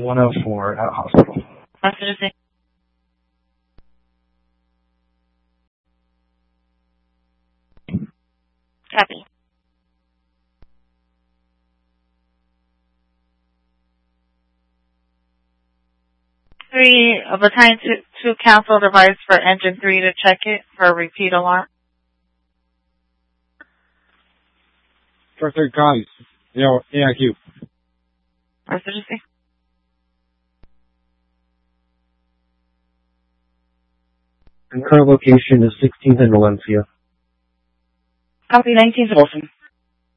104 at hospital. Message. Copy. 3, battalion 2 cancel device for engine 3 to check it for a repeat alarm. First aid copies. AIQ. Message. And current location is 16th and Valencia. Copy 19th Wilson.